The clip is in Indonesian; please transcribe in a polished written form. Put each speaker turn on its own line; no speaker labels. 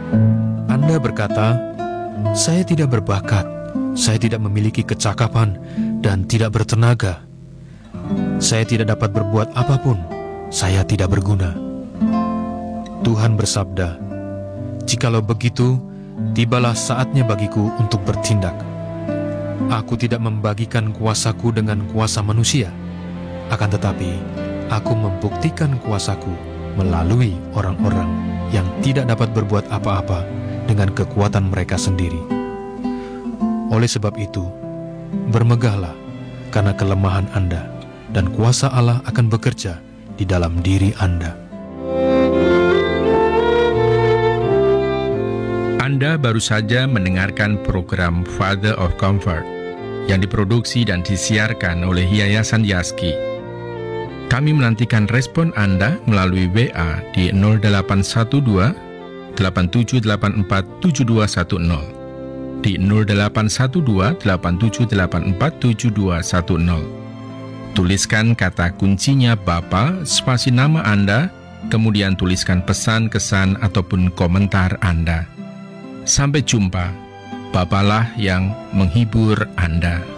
Anda berkata, "Saya tidak berbakat, saya tidak memiliki kecakapan, dan tidak bertenaga. Saya tidak dapat berbuat apapun, saya tidak berguna." Tuhan bersabda, "Jikalau begitu, tibalah saatnya bagiku untuk bertindak. Aku tidak membagikan kuasaku dengan kuasa manusia, akan tetapi aku membuktikan kuasaku melalui orang-orang yang tidak dapat berbuat apa-apa dengan kekuatan mereka sendiri. Oleh sebab itu, bermegahlah karena kelemahan Anda, dan kuasa Allah akan bekerja di dalam diri Anda."
Anda baru saja mendengarkan program Father of Comfort yang diproduksi dan disiarkan oleh Yayasan Yaski. Kami menantikan respon Anda melalui WA di 0812 8784 7210, di 0812 8784 7210. Tuliskan kata kuncinya Bapa, spasi nama Anda, kemudian tuliskan pesan, kesan, ataupun komentar Anda. Sampai jumpa. Bapalah yang menghibur Anda.